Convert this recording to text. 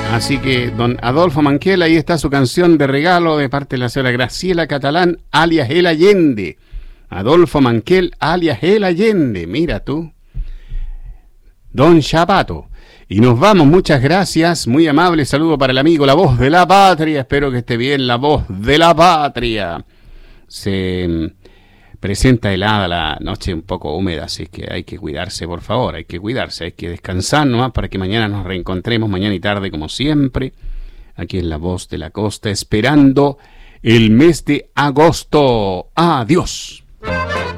Así que, don Adolfo Manquel, ahí está su canción de regalo de parte de la señora Graciela Catalán, alias El Allende. Adolfo Manquel, alias El Allende, mira tú. Don Chapato. Y nos vamos, muchas gracias, muy amable saludo para el amigo La Voz de la Patria, espero que esté bien La Voz de la Patria. Se presenta helada la noche, un poco húmeda, así que hay que cuidarse, por favor, hay que cuidarse, hay que descansar nomás para que mañana nos reencontremos, mañana y tarde como siempre, aquí en La Voz de la Costa, esperando el mes de agosto. Adiós.